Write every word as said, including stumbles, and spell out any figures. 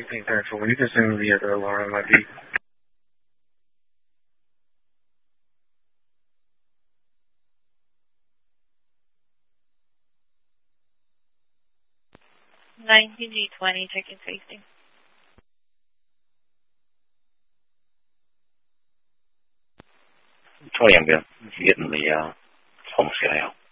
safety thankful. You can send me the other alarm I D. nineteen G twenty, checking safety. twenty, I'm good. Getting the uh, home scale.